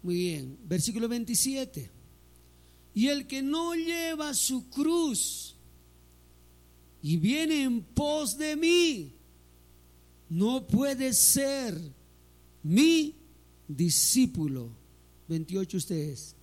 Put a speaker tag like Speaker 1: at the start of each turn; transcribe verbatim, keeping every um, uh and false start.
Speaker 1: Muy bien, versículo veintisiete. Y el que no lleva su cruz y viene en pos de mí, no puede ser mi discípulo. veintiocho ustedes.